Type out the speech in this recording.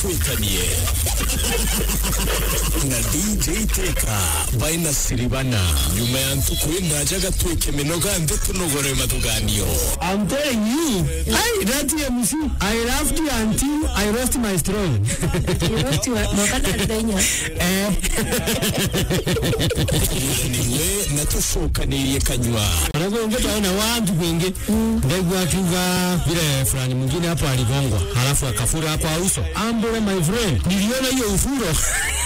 tuitanie na DJ Teka baina siribana nyuma ya ntukwenda jaga tuike minoga ndetu nogore matuganio. I'm telling you, that MC, I laughed until I lost my straw. You lost your mokana niwe natushoka niriye kanywa anaongea na watu wengi ndegu akiva vile fulani mwingine hapo aligongwa halafu akafura hapo uso ambole my friend niliona hiyo ufuro